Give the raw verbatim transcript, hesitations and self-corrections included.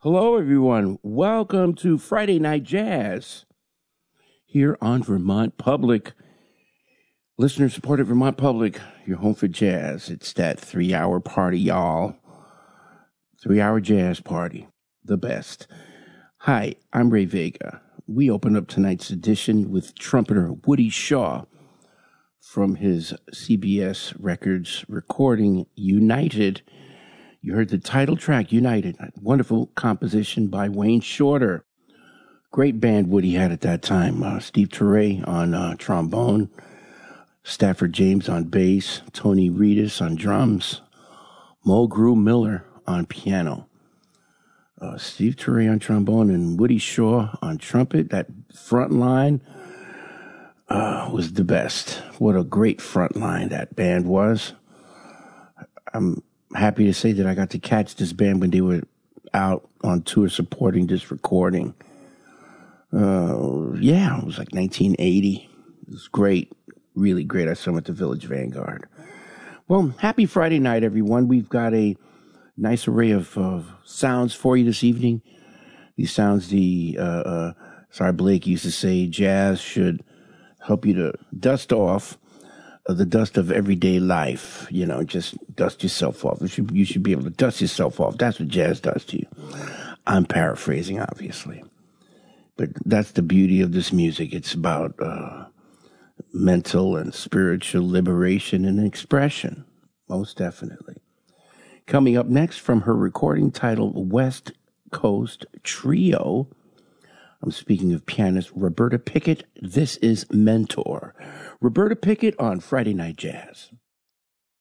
Hello, everyone. Welcome to Friday Night Jazz here on Vermont Public. Listener-supported Vermont Public, your home for jazz. It's that three-hour party, y'all. Three-hour jazz party. The best. Hi, I'm Ray Vega. We open up tonight's edition with trumpeter Woody Shaw from his C B S Records recording, United. You heard the title track, United. Wonderful composition by Wayne Shorter. Great band Woody had at that time. Uh, Steve Turre on uh, trombone, Stafford James on bass, Tony Reedus on drums, Mulgrew Miller on piano. Uh, Steve Turre on trombone and Woody Shaw on trumpet. That front line uh, was the best. What a great front line that band was. I'm happy to say that I got to catch this band when they were out on tour supporting this recording. Uh, yeah, it was like nineteen eighty. It was great, really great. I saw them at the Village Vanguard. Well, happy Friday night, everyone. We've got a nice array of uh, sounds for you this evening. These sounds, the, uh, uh, sorry, Blake used to say, jazz should help you to dust off the dust of everyday life. You know, just dust yourself off. You should, you should be able to dust yourself off. That's what jazz does to you. I'm paraphrasing, obviously. But that's the beauty of this music. It's about uh, mental and spiritual liberation and expression, most definitely. Coming up next from her recording titled West Coast Trio, I'm speaking of pianist Roberta Pickett. This is Mentor. Roberta Pickett on Friday Night Jazz.